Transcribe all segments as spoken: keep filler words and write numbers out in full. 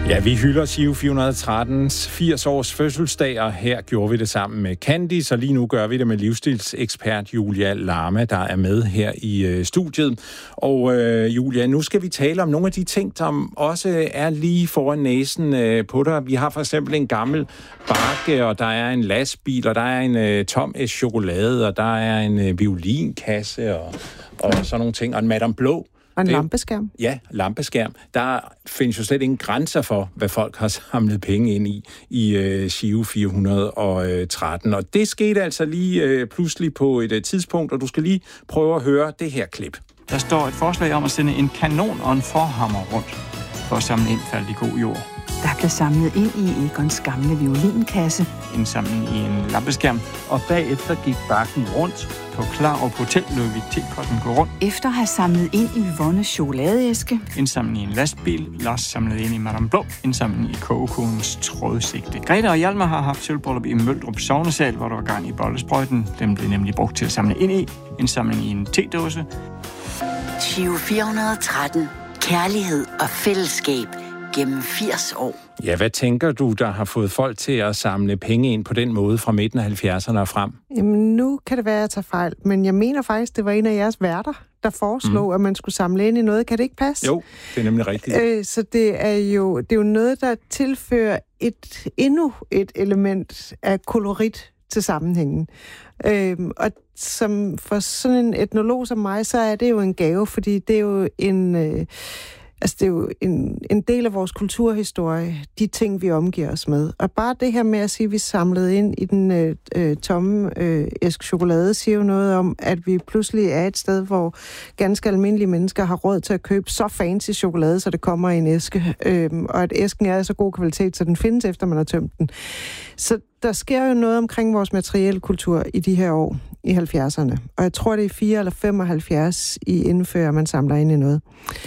Ja, vi hylder Giro fire hundrede og trettens firs års fødselsdag, og her gjorde vi det sammen med Candice, og lige nu gør vi det med livsstilsekspert Julia Lama, der er med her i øh, studiet. Og øh, Julia, nu skal vi tale om nogle af de ting, som også er lige foran næsen øh, på dig. Vi har for eksempel en gammel bakke, og der er en lastbil, og der er en øh, tom æske chokolade, og der er en øh, violinkasse, og, og sådan nogle ting, og en Madame Blå. Og en det, lampeskærm. Ja, lampeskærm. Der findes jo slet ingen grænser for, hvad folk har samlet penge ind i, i uh, Giro fire hundrede og tretten. Og det skete altså lige uh, pludselig på et uh, tidspunkt, og du skal lige prøve at høre det her klip. Der står et forslag om at sende en kanon og en forhammer rundt for at samle indfald i god jord. Der blev samlet ind i Egons gamle violinkasse. Indsamling i en lampeskærm. Og bagefter gik bakken rundt. På Klarup Hotel lod vi tepotten gå rundt. Efter at have samlet ind i Yvonnes chokoladeæske. Indsamling i en lastbil. Lars samlede ind i Madame Blå. Indsamling i kogekonens trådsigte. Greta og Hjalmar har haft sølvbryllup i Møldrup Sognesal, hvor der var gang i bollesprøjten. Dem blev nemlig brugt til at samle ind i. Indsamling i en tedåse. Giro fire hundrede og tretten. Kærlighed og fællesskab gennem firs år. Ja, hvad tænker du, der har fået folk til at samle penge ind på den måde fra midten af halvfjerdserne og frem? Jamen, nu kan det være, at jeg tager fejl, men jeg mener faktisk, det var en af jeres værter, der foreslog, mm. at man skulle samle ind i noget. Kan det ikke passe? Jo, det er nemlig rigtigt. Øh, så det er, jo, det er jo noget, der tilfører et, endnu et element af kolorit til sammenhængen. Øhm, og som for sådan en etnolog som mig, så er det jo en gave, fordi det er jo en... Øh, Altså, det er jo en, en del af vores kulturhistorie, de ting, vi omgiver os med. Og bare det her med at sige, at vi samlede ind i den øh, øh, tomme øh, æske chokolade, siger jo noget om, at vi pludselig er et sted, hvor ganske almindelige mennesker har råd til at købe så fancy chokolade, så det kommer i en æske. Øh, og at æsken er af så god kvalitet, så den findes efter, man har tømt den. Så der sker jo noget omkring vores materielle kultur i de her år, i halvfjerdserne. Og jeg tror, det er fire eller femoghalvfjerds, I indfører, man samler ind i noget.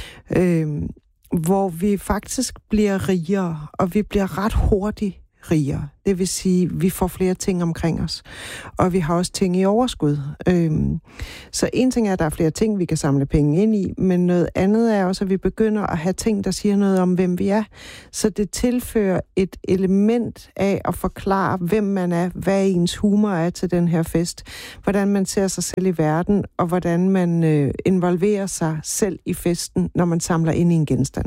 Øh, hvor vi faktisk bliver rigere, og vi bliver ret hurtigt rigere. Det vil sige, at vi får flere ting omkring os. Og vi har også ting i overskud. Øhm, så en ting er, at der er flere ting, vi kan samle penge ind i, men noget andet er også, at vi begynder at have ting, der siger noget om, hvem vi er. Så det tilfører et element af at forklare, hvem man er, hvad ens humor er til den her fest, hvordan man ser sig selv i verden, og hvordan man øh, involverer sig selv i festen, når man samler ind i en genstand.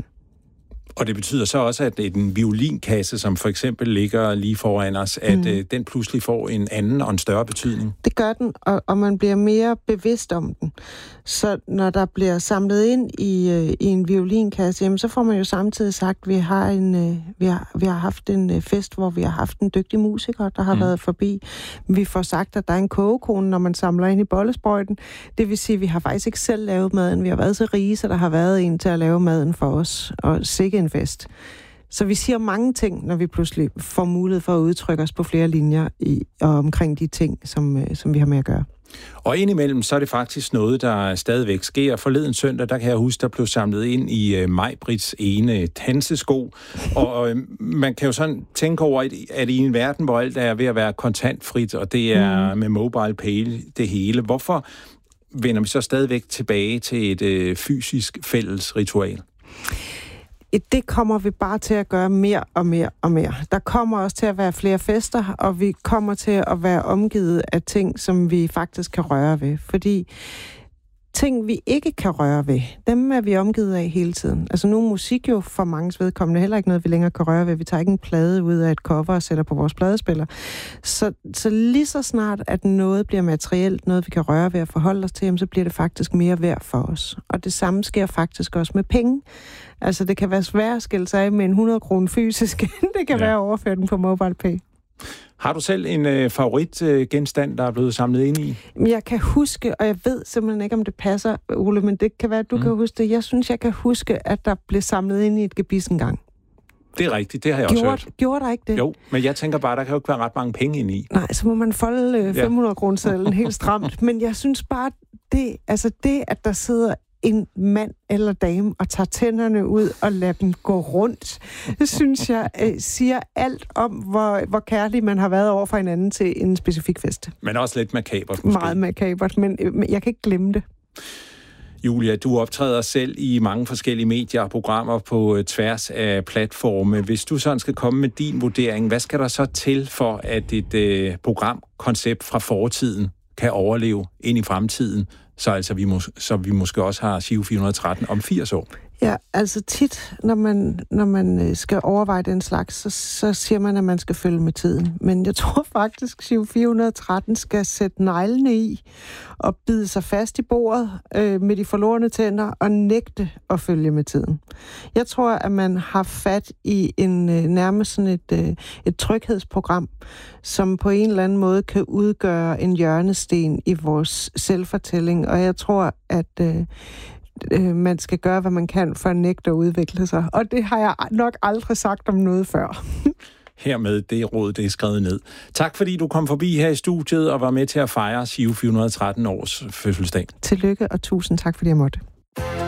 Og det betyder så også, at en violinkasse, som for eksempel ligger lige foran os, at mm. øh, den pludselig får en anden og en større betydning. Det gør den, og, og man bliver mere bevidst om den. Så når der bliver samlet ind i, øh, i en violinkasse, jamen, så får man jo samtidig sagt, at vi har, en, øh, vi har, vi har haft en øh, fest, hvor vi har haft en dygtig musiker, der har mm. været forbi. Vi får sagt, at der er en kogekone, når man samler ind i bollesprøjten. Det vil sige, at vi har faktisk ikke selv lavet maden. Vi har været så rige, så der har været en til at lave maden for os. Og sikke en fest. Så vi siger mange ting, når vi pludselig får mulighed for at udtrykke os på flere linjer i, og omkring de ting, som, som vi har med at gøre. Og indimellem, så er det faktisk noget, der stadigvæk sker. Forleden søndag, der kan jeg huske, der blev samlet ind i uh, Maj-Brits ene tancesko. Og uh, man kan jo sådan tænke over, at i en verden, hvor alt er ved at være kontantfrit, og det er mm. med mobile pay det hele, hvorfor vender vi så stadigvæk tilbage til et uh, fysisk fælles ritual? Det kommer vi bare til at gøre mere og mere og mere. Der kommer også til at være flere fester, og vi kommer til at være omgivet af ting, som vi faktisk kan røre ved. Fordi ting, vi ikke kan røre ved, dem er vi omgivet af hele tiden. Altså nu er musik jo for manges vedkommende heller ikke noget, vi længere kan røre ved. Vi tager ikke en plade ud af et cover og sætter på vores pladespiller. Så, så lige så snart, at noget bliver materielt, noget vi kan røre ved og forholde os til, så bliver det faktisk mere værd for os. Og det samme sker faktisk også med penge. Altså det kan være svært at skille sig af med en hundrede kroner fysisk. Det kan ja. være at overføre den på MobilePay. Har du selv en øh, favoritgenstand, der er blevet samlet ind i? Jeg kan huske, og jeg ved simpelthen ikke, om det passer, Ole, men det kan være, at du mm. kan huske det. Jeg synes, jeg kan huske, at der blev samlet ind i et gebis engang. Det er rigtigt, det har jeg gjorde, også hørt. Gjorde der ikke det? Jo, men jeg tænker bare, der kan jo ikke være ret mange penge ind i. Nej, så må man folde øh, fem hundrede kroner sedlen helt stramt. Men jeg synes bare, det, altså det, at der sidder en mand eller dame og tager tænderne ud og lader dem gå rundt, det synes jeg øh, siger alt om, hvor, hvor kærlig man har været over for hinanden til en specifik fest. Men også lidt makabert måske. Meget makabert, men øh, jeg kan ikke glemme det. Julia, du optræder selv i mange forskellige medier og programmer på tværs af platforme. Hvis du sådan skal komme med din vurdering, hvad skal der så til for, at et øh, programkoncept fra fortiden kan overleve ind i fremtiden, så, altså vi, mås- så vi måske også har Giro fire hundrede og tretten om firs år? Ja, altså tit, når man, når man skal overveje den slags, så, så siger man, at man skal følge med tiden. Men jeg tror faktisk, at Giro fire hundrede og tretten skal sætte neglene i og bide sig fast i bordet øh, med de forlorne tænder og nægte at følge med tiden. Jeg tror, at man har fat i en øh, nærmest sådan et, øh, et tryghedsprogram, som på en eller anden måde kan udgøre en hjørnesten i vores selvfortælling. Og jeg tror, at øh, man skal gøre, hvad man kan for at nægte at udvikle sig. Og det har jeg nok aldrig sagt om noget før. Hermed det råd, det er skrevet ned. Tak fordi du kom forbi her i studiet og var med til at fejre Giro fire hundrede og tretten års fødselsdag. Tillykke og tusind tak fordi jeg måtte.